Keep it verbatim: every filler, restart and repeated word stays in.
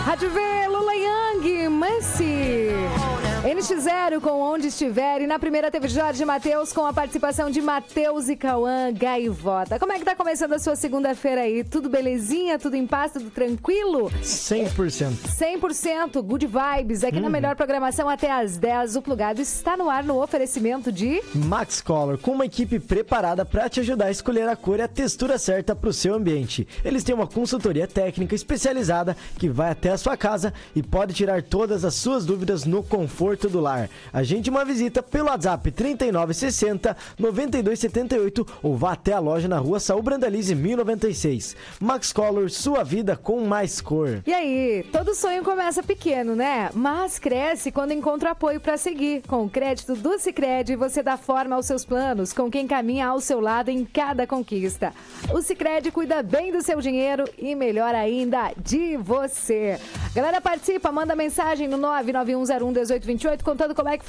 Rádio V, Lula Yang, Mansi. N X zero com Onde Estiver. E na primeira teve Jorge Mateus com a participação de Mateus e Cauã Gaivota. Como é que tá começando a sua segunda-feira aí? Tudo belezinha? Tudo em paz? Tudo tranquilo? cem por cento. cem por cento. Good vibes. Aqui uhum. na melhor programação até às dez. O Plugado está no ar no oferecimento de Max Color, com uma equipe preparada para te ajudar a escolher a cor e a textura certa para o seu ambiente. Eles têm uma consultoria técnica especializada que vai até a sua casa e pode tirar todas as suas dúvidas no conforto do lar. Agende uma visita pelo WhatsApp trinta e nove sessenta, noventa e dois setenta e oito ou vá até a loja na rua Saul Brandalize mil e noventa e seis. Max Color, sua vida com mais cor. E aí, todo sonho começa pequeno, né? Mas cresce quando encontra apoio para seguir. Com o crédito do Sicredi, você dá forma aos seus planos, com quem caminha ao seu lado em cada conquista. O Sicredi cuida bem do seu dinheiro e, melhor ainda, de você. Galera, participa, manda mensagem no nove nove um zero um um oito dois oito, contando como é que